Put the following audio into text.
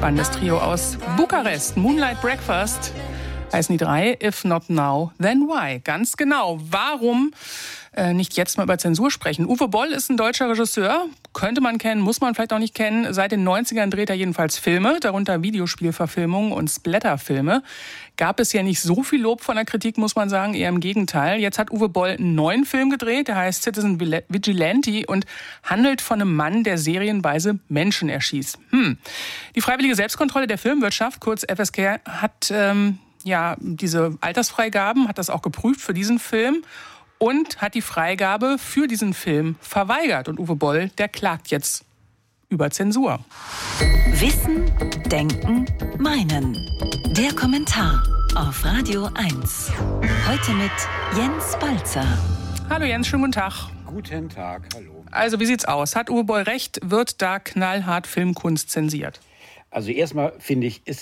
Spannendes Trio aus Bukarest, Moonlight Breakfast. Heißen die drei, If Not Now, Then Why? Ganz genau. Warum nicht jetzt mal über Zensur sprechen? Uwe Boll ist ein deutscher Regisseur. Könnte man kennen, muss man vielleicht auch nicht kennen. Seit den 90ern dreht er jedenfalls Filme, darunter Videospielverfilmungen und Splatterfilme. Gab es ja nicht so viel Lob von der Kritik, muss man sagen, eher im Gegenteil. Jetzt hat Uwe Boll einen neuen Film gedreht, der heißt Citizen Vigilante und handelt von einem Mann, der serienweise Menschen erschießt. Die freiwillige Selbstkontrolle der Filmwirtschaft, kurz FSK, hat diese Altersfreigaben, hat das auch geprüft für diesen Film und hat die Freigabe für diesen Film verweigert. Und Uwe Boll, der klagt jetzt über Zensur. Wissen, Denken, Meinen. Der Kommentar auf Radio 1. Heute mit Jens Balzer. Hallo Jens, schönen guten Tag. Guten Tag, hallo. Also wie sieht's aus? Hat Uwe Boll recht? Wird da knallhart Filmkunst zensiert? Also erstmal finde ich, ist